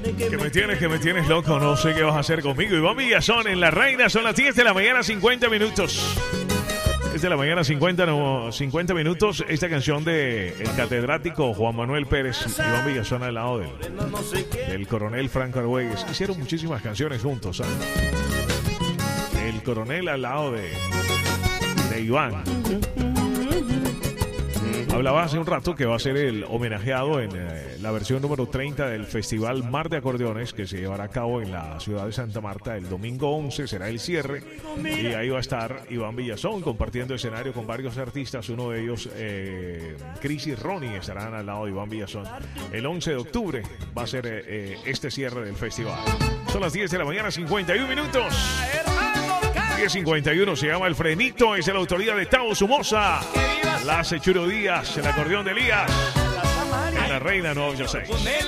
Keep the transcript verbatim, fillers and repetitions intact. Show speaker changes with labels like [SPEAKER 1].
[SPEAKER 1] Que me tienes, que me tienes loco, no sé qué vas a hacer conmigo. Iván Villazón en La Reina, son las diez de la mañana, cincuenta minutos. Es de la mañana, cincuenta, no, cincuenta minutos. Esta canción de el catedrático Juan Manuel Pérez, Iván Villazón al lado del, del coronel Franco Argüelles. Hicieron muchísimas canciones juntos, ¿sabes? El coronel al lado de, de Iván. Hablaba hace un rato que va a ser el homenajeado en eh, la versión número treinta del Festival Mar de Acordeones, que se llevará a cabo en la ciudad de Santa Marta el domingo once, será el cierre, y ahí va a estar Iván Villazón compartiendo escenario con varios artistas, uno de ellos eh, Chris y Ronnie estarán al lado de Iván Villazón. El once de octubre va a ser eh, eh, este cierre del festival. Son las diez de la mañana, cincuenta y un minutos. diez cincuenta y uno, se llama El Frenito, es de la autoría de Tao Somoza. La hace Churo Díaz, el acordeón de Elías. En La Reina, no, yo sé.